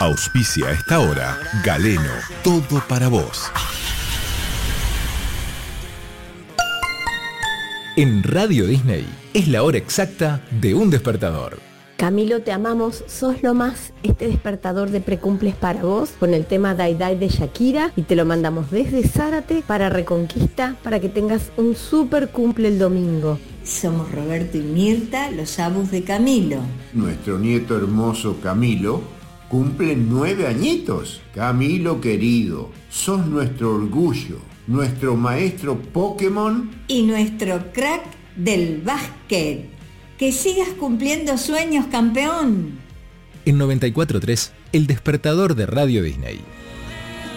Auspicia a esta hora Galeno, todo para vos. En Radio Disney es la hora exacta de un despertador. Camilo, te amamos, sos lo más. Este despertador de precumples para vos con el tema Dai Dai de Shakira y te lo mandamos desde Zárate para Reconquista para que tengas un super cumple el domingo. Somos Roberto y Mirta, los abus de Camilo. Nuestro nieto hermoso Camilo cumple 9 añitos. Camilo querido, sos nuestro orgullo, nuestro maestro Pokémon y nuestro crack del básquet. Que sigas cumpliendo sueños, campeón. En 94.3, el despertador de Radio Disney.